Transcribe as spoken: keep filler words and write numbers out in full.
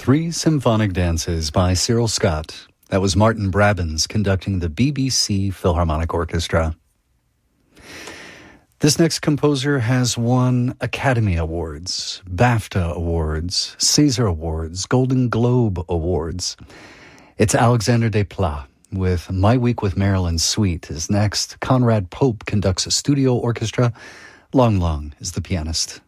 Three Symphonic Dances by Cyril Scott. That was Martin Brabbins conducting the B B C Philharmonic Orchestra. This next composer has won Academy Awards, BAFTA Awards, César Awards, Golden Globe Awards. It's Alexander Desplat with My Week with Marilyn Suite is next. Conrad Pope conducts a studio orchestra. Long Long is the pianist.